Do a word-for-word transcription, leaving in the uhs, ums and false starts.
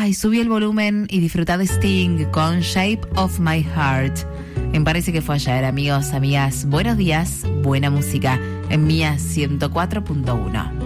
Ay, subí el volumen y disfrutá de Sting con Shape of My Heart. Me parece que fue ayer, amigos, amigas. Buenos días, buena música en Mía ciento cuatro punto uno.